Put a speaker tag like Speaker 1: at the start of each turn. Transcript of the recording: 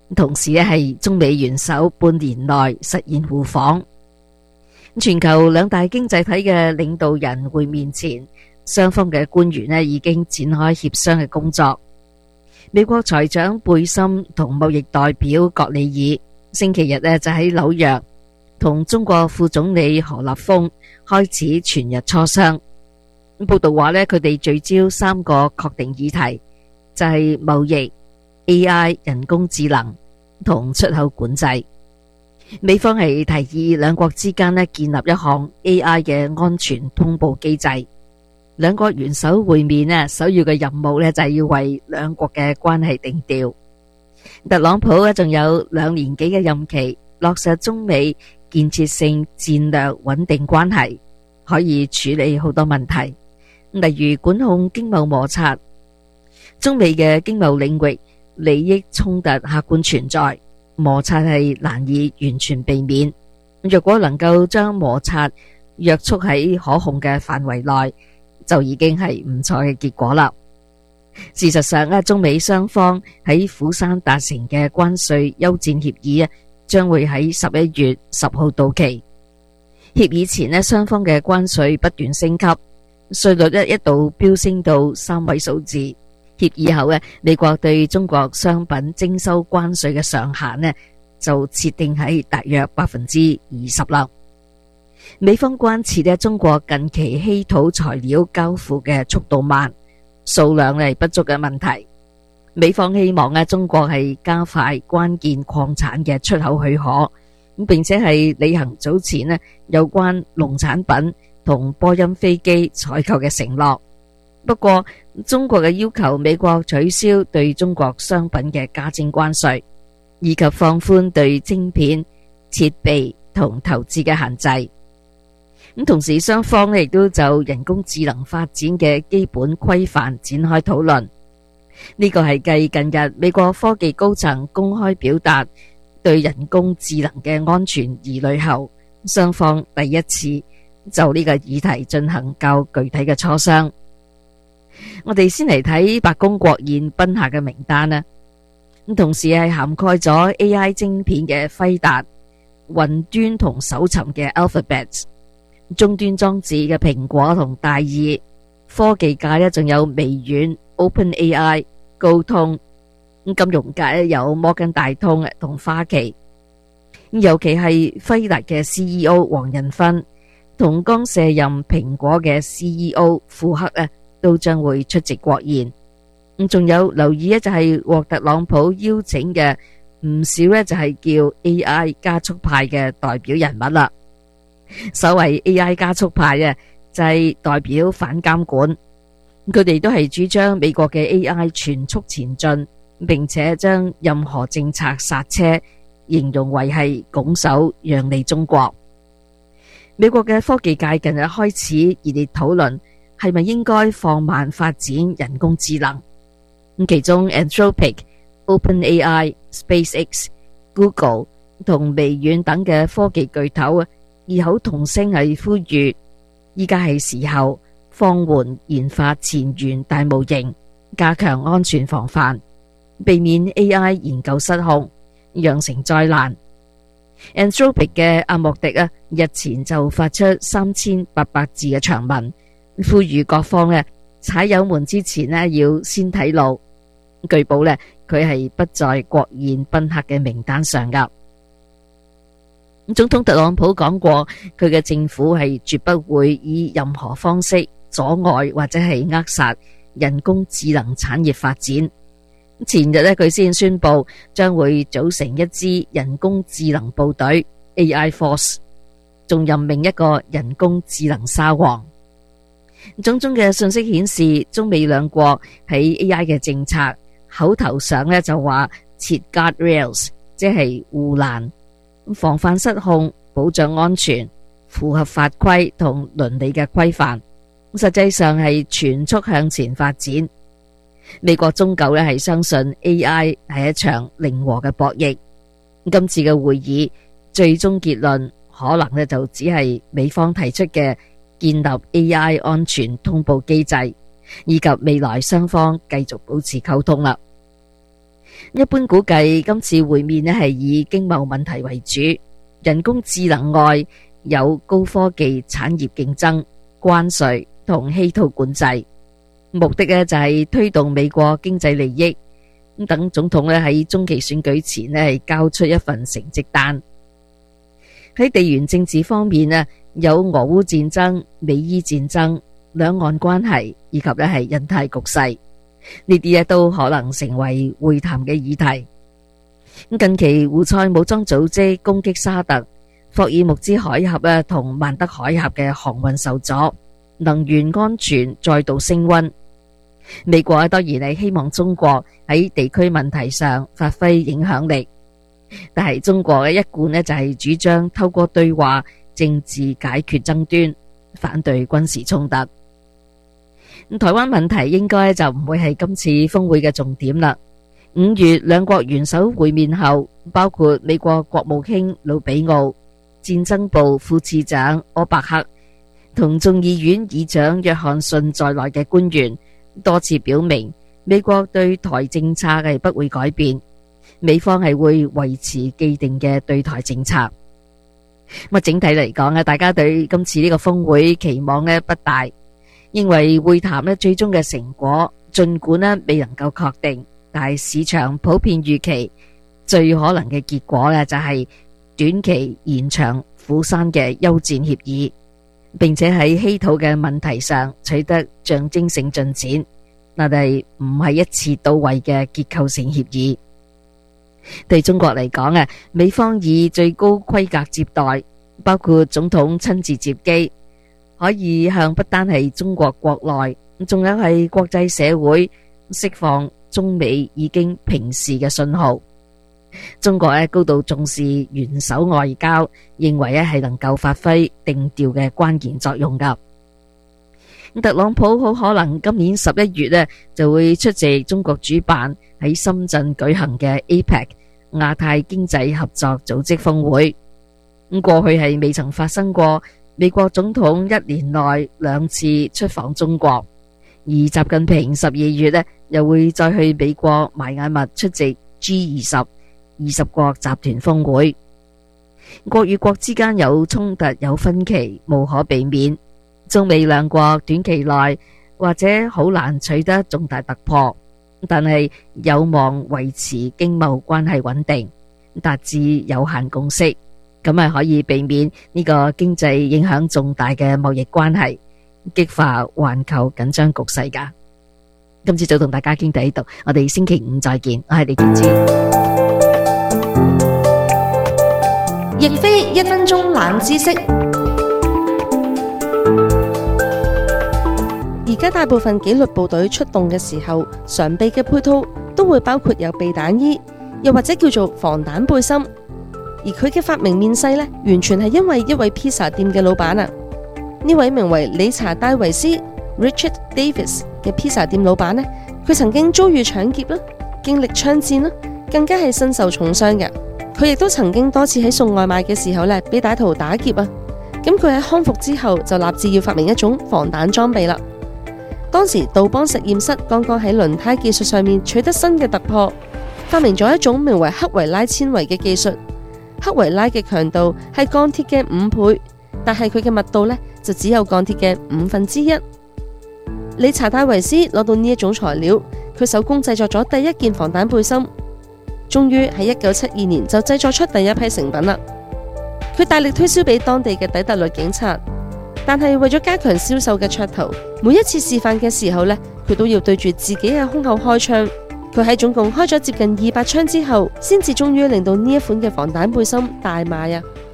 Speaker 1: 同時係中美元首半年內實現互訪。全球兩大經濟體嘅領導人會面前，雙方嘅官員已經展開協商嘅工作。美國財長貝森同貿易代表葛里爾星期日就喺紐約同中國副總理何立峰開始全日磋商。報道話佢哋聚焦3個確定議題，就係貿易、AI 人工智能同出口管制。美方係提議兩國之間建立一項 AI 嘅安全通報機制。兩國元首會面首要嘅任務就係要為兩國嘅關係定調。特朗普仲有2年幾嘅任期，落實中美建設性戰略穩定關係，可以處理好多問題，例如管控經貿摩擦。中美嘅經貿領域利益衝突客觀存在，摩擦係難以完全避免。若果能夠將摩擦約束喺可控嘅範圍內，就已經係唔錯嘅結果啦。事實上中美雙方喺釜山達成嘅關稅休戰協議將會喺11月10號到期。協議前雙方嘅關稅不斷升級，稅率一度飆升到3位數字。協議後美國對中國商品徵收關稅嘅上限就設定喺大約 20% 啦。美方關切中國近期稀土材料交付嘅速度慢、數量不足嘅問題。美方希望中國係加快關鍵礦產嘅出口許可，並且係履行早前有關農產品同波音飛機採購嘅承諾。不過中國嘅要求美國取消對中國商品嘅加徵關稅，以及放寬對晶片、設備同投資嘅限制。同時雙方亦都就人工智能發展嘅基本規範展開討論。呢個係繼近日美國科技高層公開表達對人工智能嘅安全疑慮後，雙方第一次就呢個議題進行較具體嘅磋商。我哋先嚟睇白宮國宴賓客嘅名單啦。同時係涵蓋咗 AI 晶片嘅輝達、雲端同搜尋嘅 Alphabet、終端裝置嘅蘋果同戴爾，科技界仲有微軟、OpenAI、高通，金融界有摩根大通同花旗。尤其係輝達嘅 CEO 黃仁勳同剛卸任蘋果嘅 CEO 庫克都將會出席國宴。仲有留意就係獲特朗普邀請嘅唔少就係叫 AI 加速派嘅代表人物啦。所謂 AI 加速派就係代表反監管，佢哋都係主張美國嘅 AI 全速前進，並且將任何政策剎車形容為係拱手讓利中國。美國嘅科技界近日開始熱烈討論係咪應該放慢發展人工智能。其中 Anthropic、OpenAI、SpaceX、Google 同微軟等嘅科技巨頭異口同聲係呼籲，依家係時候放緩研發前沿大模型，加強安全防範，避免 AI 研究失控，釀成災難。Anthropic 嘅阿莫迪日前就發出3800字嘅長文，呼籲各方踩油門之前要先睇路。據報佢係不在國宴賓客嘅名單上噶。總統特朗普講過，佢嘅政府係絕不會以任何方式阻礙或者係扼殺人工智能產業發展。前日佢先宣布將會組成一支人工智能部隊 AI Force， 仲任命一個人工智能沙皇。種種嘅信息顯示，中美兩國喺 AI 嘅政策口頭上就話設 guardrails， 即係護欄，防範失控，保障安全，符合法規同倫理嘅規範。實際上係全速向前發展。美國終究係相信 AI 係一場零和嘅博弈。今次嘅會議最終結論可能就只係美方提出嘅建立 AI 安全通報機制，以及未來雙方繼續保持溝通啦。 一般估計今次會面呢係以經貿問題為主，人工智能外有高科技產業競爭、關稅同稀土管制，目的呢就係推動美國經濟利益。等總統呢喺中期選舉前呢係交出一份成績單。喺地緣政治方面呢，有俄烏戰爭、美伊戰爭、兩岸關係以及呢係印太局勢，呢啲都可能成為會談嘅議題。近期胡塞武裝組織攻擊沙特、霍爾木茲海峽同曼德海峽嘅航運受阻，能源安全再度升溫。美國當然係希望中國喺地區問題上發揮影響力，但係中國一貫就係主張透過對話政治解決爭端，反對軍事衝突。台灣問題應該就唔會係今次峰會嘅重點啦。5月兩國元首會面後，包括美國國務卿魯比奧、戰爭部副次長柯伯克同眾議院議長約翰遜在內嘅官員多次表明，美國對台政策係不會改變，美方係會維持既定嘅對台政策。整體嚟講，大家對今次呢個峰會期望不大，認為會談最終嘅成果盡管未能夠確定，但係市場普遍預期最可能嘅結果就係短期延長釜山嘅休戰協議，並且喺稀土嘅問題上取得象徵性進展，但係唔係一次到位嘅結構性協議。對中國嚟講，美方以最高規格接待，包括總統親自接機，可以向不單係中國國內，仲有係國際社會釋放中美已經平視嘅信號。中國高度重視元首外交，認為係能夠發揮定調嘅關鍵作用㗎。特朗普好可能今年11月就會出席中國主辦喺深圳舉行嘅 APEC 亞太經濟合作組織峰會。過去係未曾發生過美國總統一年內2次出訪中國，而習近平12月又會再去美國邁阿密出席 G20 20國集團峰會。國與國之間有衝突有分歧無可避免，中美兩國短期內或者好難取得重大突破，但係有望維持經貿關係穩定，達至有限共識，咁係可以避免呢個經濟影響重大嘅貿易關係，激化環球緊張局勢㗎。今朝早同大家傾到呢度，我哋星期5再見。我係李建之。
Speaker 2: 亦非1分鐘冷知識。而家大部分紀律部隊出動嘅時候，常備嘅配套都會包括有避彈衣，又或者叫做防彈背心。而佢嘅發明面世呢，完全係因為一位披薩店嘅老闆啊。呢位名為理查戴維斯 Richard Davis 嘅披薩店老闆呢，佢曾經遭遇搶劫啦，經歷槍戰啦，更加係身受重傷嘅。佢亦都曾經多次喺送外賣嘅時候呢，俾歹徒打劫啊。咁佢喺康復之後就立志要發明一種防彈裝備啦。當時杜邦實驗室剛剛喺輪胎技術上面取得新嘅突破，發明咗一種名為克維拉纖維嘅技術。克維拉嘅強度係鋼鐵嘅5倍，但係佢嘅密度呢，就只有鋼鐵嘅1/5。理查戴維斯攞到呢一種材料，佢手工製作咗第一件防彈背心，終於喺1972年就製作出第一批成品啦。佢大力推銷俾當地嘅底特律警察，但係為咗加強銷售嘅噱頭，每一次示範嘅時候呢，佢都要對住自己嘅胸口開槍。佢喺總共開咗接近200槍之後，先至終於令到呢一款嘅防彈背心大賣啊！